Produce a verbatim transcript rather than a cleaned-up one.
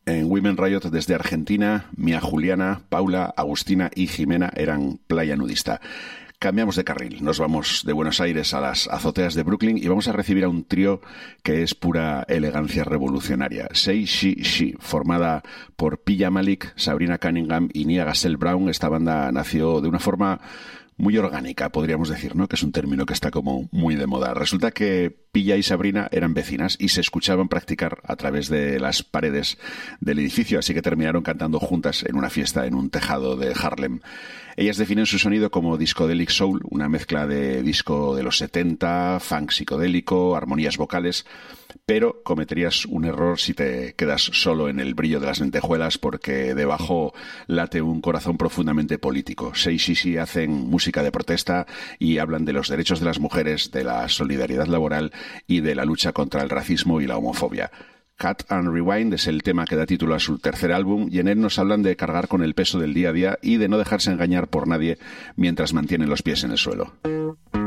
En Women Riot desde Argentina, Mía Juliana, Paula, Agustina y Jimena eran playa nudista. Cambiamos de carril, nos vamos de Buenos Aires a las azoteas de Brooklyn y vamos a recibir a un trío que es pura elegancia revolucionaria. Say She She, formada por Pilla Malik, Sabrina Cunningham y Nia Gassel Brown. Esta banda nació de una forma muy orgánica, podríamos decir, ¿no? Que es un término que está como muy de moda. Resulta que Pilla y Sabrina eran vecinas y se escuchaban practicar a través de las paredes del edificio, así que terminaron cantando juntas en una fiesta en un tejado de Harlem. Ellas definen su sonido como discodelic soul, una mezcla de disco de los setenta, funk psicodélico, armonías vocales, pero cometerías un error si te quedas solo en el brillo de las lentejuelas, porque debajo late un corazón profundamente político. Say She She hacen música de protesta y hablan de los derechos de las mujeres, de la solidaridad laboral y de la lucha contra el racismo y la homofobia. Cut and Rewind es el tema que da título a su tercer álbum y en él nos hablan de cargar con el peso del día a día y de no dejarse engañar por nadie mientras mantienen los pies en el suelo.